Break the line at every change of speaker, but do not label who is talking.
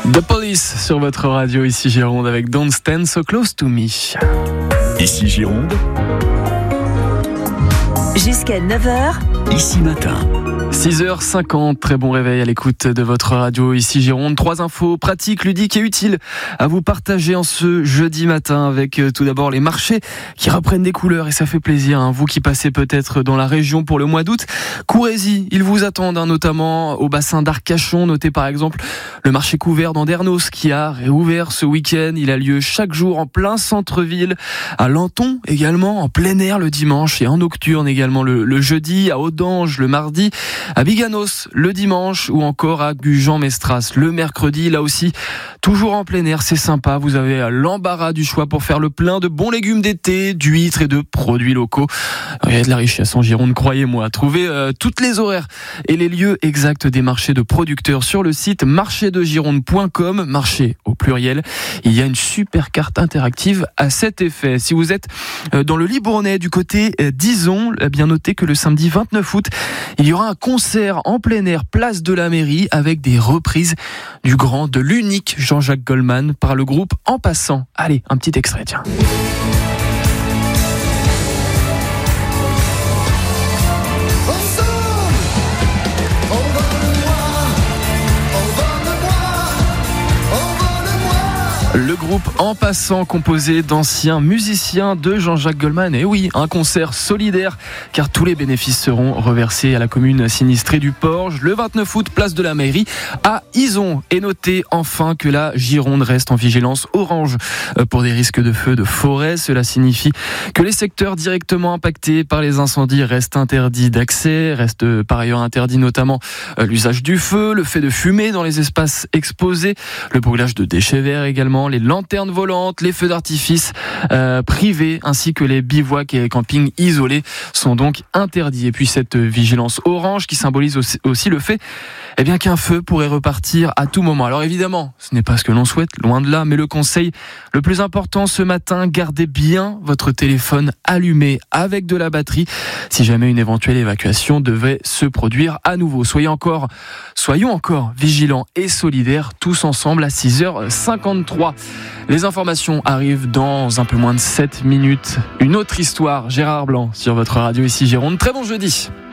The Police sur votre radio, ici Gironde avec Don't Stand So Close To Me.
Ici Gironde.
Jusqu'à 9h.
Ici Matin.
6h50, très bon réveil à l'écoute de votre radio, ici Gironde. 3 infos pratiques, ludiques et utiles à vous partager en ce jeudi matin avec tout d'abord les marchés qui reprennent des couleurs et ça fait plaisir. Vous qui passez peut-être dans la région pour le mois d'août, courez-y, ils vous attendent notamment au bassin d'Arcachon. Notez par exemple le marché couvert d'Andernos qui a réouvert ce week-end. Il a lieu chaque jour en plein centre-ville, à Lanton également, en plein air le dimanche et en nocturne également le jeudi, à Audange le mardi, à Biganos le dimanche ou encore à Gujan-Mestras le mercredi. Là aussi, toujours en plein air, c'est sympa. Vous avez l'embarras du choix pour faire le plein de bons légumes d'été, d'huîtres et de produits locaux. Il y a de la richesse en Gironde, croyez-moi. Trouvez toutes les horaires et les lieux exacts des marchés de producteurs sur le site marchédegironde.com, marché au pluriel. Il y a une super carte interactive à cet effet. Si vous êtes dans le Libournais du côté d'Ison, bien notez que le samedi 29 août, il y aura un concert en plein air, place de la mairie, avec des reprises de l'unique Jean-Jacques Goldman par le groupe En Passant. Allez, un petit extrait, tiens. Le groupe En Passant, composé d'anciens musiciens de Jean-Jacques Goldman. Et oui, un concert solidaire, car tous les bénéfices seront reversés à la commune sinistrée du Porge, le 29 août, place de la mairie, à Ison. Et notez enfin que la Gironde reste en vigilance orange pour des risques de feux de forêt. Cela signifie que les secteurs directement impactés par les incendies restent interdits d'accès, restent par ailleurs interdits notamment l'usage du feu, le fait de fumer dans les espaces exposés, le brûlage de déchets verts également, les lanternes volantes, les feux d'artifice privés ainsi que les bivouacs et campings isolés sont donc interdits. Et puis cette vigilance orange qui symbolise aussi le fait qu'un feu pourrait repartir à tout moment. Alors évidemment, ce n'est pas ce que l'on souhaite, loin de là, mais le conseil le plus important ce matin, gardez bien votre téléphone allumé avec de la batterie si jamais une éventuelle évacuation devait se produire à nouveau. Soyons encore vigilants et solidaires tous ensemble à 6h53. Les informations arrivent dans un peu moins de 7 minutes. Une autre histoire, Gérard Blanc sur votre radio ici Gironde. Très bon jeudi.